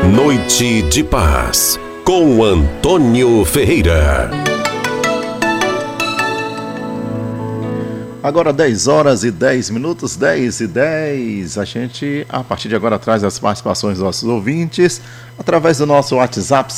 Noite de Paz, com Antônio Ferreira. Agora 10 horas e 10 minutos, 10 e 10. A gente, a partir de agora, traz as participações dos nossos ouvintes através do nosso WhatsApp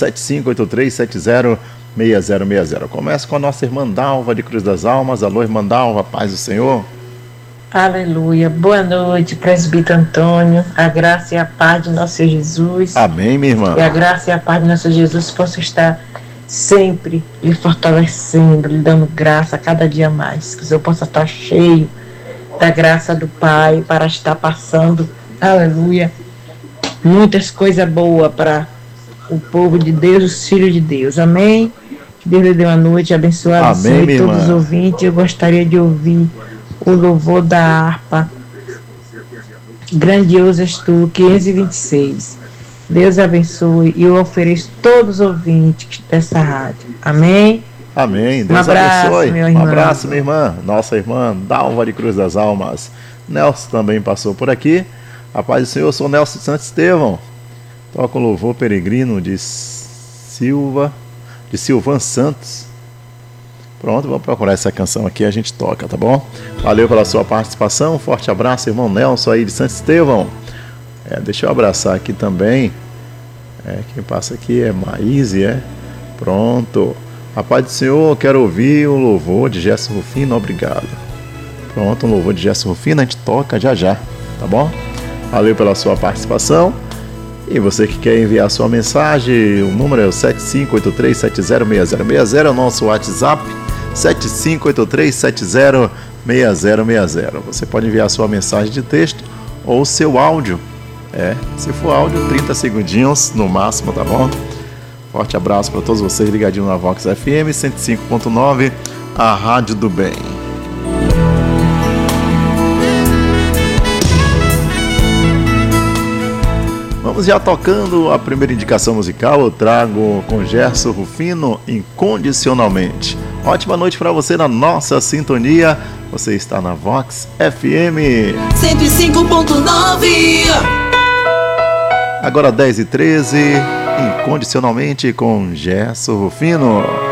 7583706060. Começa com a nossa irmã Dalva de Cruz das Almas. Alô, irmã Dalva, paz do Senhor. Aleluia. Boa noite, presbítero Antônio. A graça e a paz de nosso Senhor Jesus. Amém, minha irmã. E a graça e a paz de nosso Senhor Jesus possa estar sempre lhe fortalecendo, lhe dando graça a cada dia mais. Que o Senhor possa estar cheio da graça do Pai para estar passando, aleluia, muitas coisas boas para o povo de Deus, os filhos de Deus. Amém? Que Deus lhe dê uma noite abençoada. Amém, a todos os ouvintes. Eu gostaria de ouvir o louvor da harpa Grandioso és tu, 526. Deus abençoe e eu ofereço todos os ouvintes dessa rádio. Amém? Amém. Deus abençoe. Um abraço, minha irmã. Nossa irmã Dalva de Cruz das Almas. Nelson também passou por aqui. A paz do Senhor, eu sou Nelson de Santo Estevão. Toca o louvor peregrino de Silvan Santos. Pronto, vamos procurar essa canção aqui, a gente toca, tá bom? Valeu pela sua participação. Forte abraço, irmão Nelson aí de Santo Estevão. Deixa eu abraçar aqui também. Quem passa aqui é Maíse, Pronto. A paz do Senhor, quero ouvir o louvor de Gerson Rufino, obrigado. Pronto, um louvor de Gerson Rufino, a gente toca já, tá bom? Valeu pela sua participação. E você que quer enviar sua mensagem, o número é o 7583706060, é o nosso WhatsApp, 7583706060. Você pode enviar sua mensagem de texto ou seu áudio. Se for áudio, 30 segundinhos no máximo, tá bom? Forte abraço para todos vocês ligadinhos na Vox FM 105.9, a Rádio do Bem. Vamos já tocando a primeira indicação musical. Eu trago com Gerson Rufino, Incondicionalmente. Ótima noite para você na nossa sintonia. Você está na Vox FM 105.9. Agora 10h13, Incondicionalmente com Gerson Rufino.